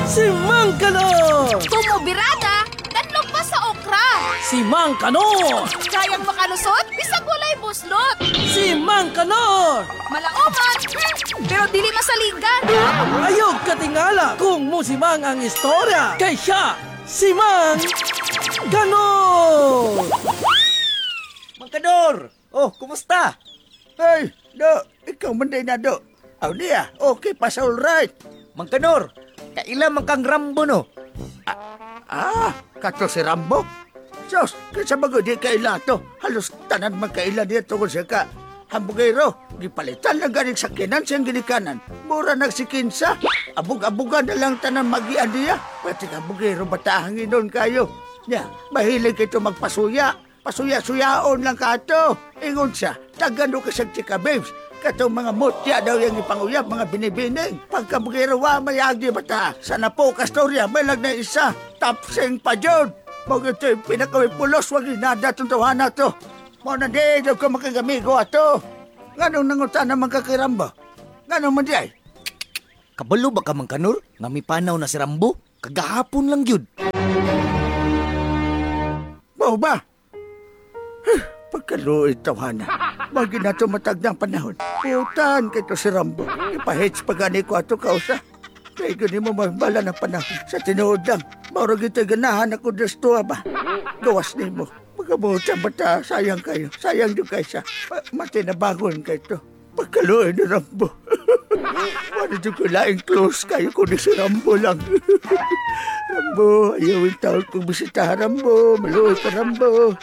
Si Mang Kanor! Tumubirada, danlog pa sa okra. Si Mang Kanor! Kayang makalusot, bisag walay buslot. Si Mang Kanor! Malaoman, pero dili masaligan. Ayog katingala kung musimang ang istorya. Kay siya, si Mang Kanor! Mang Kanor! Oh, kumusta? Hey, Do, ikaw man din na, Do. Aw niya, okay pa sa alright. Mang Kanor, kaila man kang Rambo no? Kato si Rambo. Sos, kaysa bago di kaila to. Halos tanan magkaila niya tungkol siya ka. Hambugero, gipalitan lang galing sakinan siyang ginikanan. Mura nagsikinsa. Abug-abugan na lang tanan magian niya. Pati hambugero batahangin doon kayo. Nya, mahilig ito magpasuya. Pasuya-suyaon lang ka ito. Ingon siya, tagano ka sa chika babes. Katong mga mutya daw yung ipanguyab, mga binibining. Pagkabugero wa mayagi bata. Sana po kastorya, may lag na isa. Tapsing pa dyan. Mga ito yung pinakawipulos, wag inada itong tawana to. Mga nandiyo ko makagamigo ato. Nganong nangutan naman kakiramba? Nganong man di ay? Kabalo ba ka Mang Kanor? Nga may panaw na si Rambo? Kagahapon lang yun. Mau ba? Pagkaluoy tawana. Magi na ito matagdang panahon. Putan kay to si Rambo. Ipahits pagani ko ato kausa. Kaya gani mo magbala na panahon. Sa tinuod lang. Maurag ito ganahan ako desto ba? Gawas ni mo. Magabuta bata. Sayang kayo. Sayang doon kayo siya. Matinabangon kayo to. Pagkaluoy ni Rambo. Wala doon ko laing close kayo kundi si Rambo lang. Rambo, ayaw yung taon kong bisita Rambo. Maluoy pa Rambo.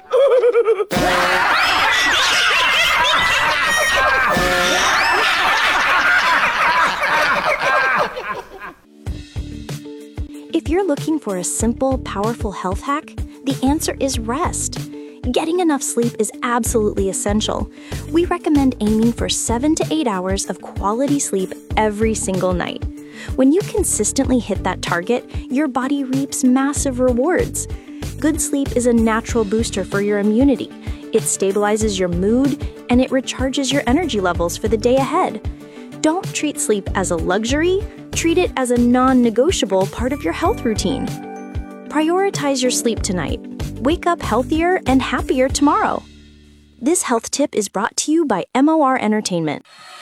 If you're looking for a simple, powerful health hack, the answer is rest. Getting enough sleep is absolutely essential. We recommend aiming for 7 to 8 hours of quality sleep every single night. When you consistently hit that target, your body reaps massive rewards. Good sleep is a natural booster for your immunity. It stabilizes your mood, and it recharges your energy levels for the day ahead. Don't treat sleep as a luxury, treat it as a non-negotiable part of your health routine. Prioritize your sleep tonight. Wake up healthier and happier tomorrow. This health tip is brought to you by MOR Entertainment.